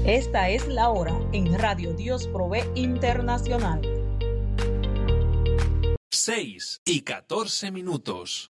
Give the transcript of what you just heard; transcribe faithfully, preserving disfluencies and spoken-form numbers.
Esta es la hora en Radio Dios Provee Internacional. seis y catorce minutos.